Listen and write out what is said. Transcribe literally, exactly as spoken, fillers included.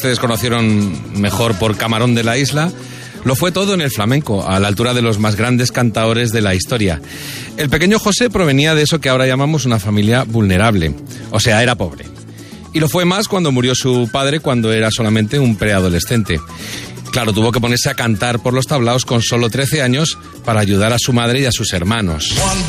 ustedes conocieron mejor por Camarón de la Isla, lo fue todo en el flamenco, a la altura de los más grandes cantaores de la historia. El pequeño José provenía de eso que ahora llamamos una familia vulnerable, o sea, era pobre. Y lo fue más cuando murió su padre, cuando era solamente un preadolescente. Claro, tuvo que ponerse a cantar por los tablaos con solo trece años para ayudar a su madre y a sus hermanos.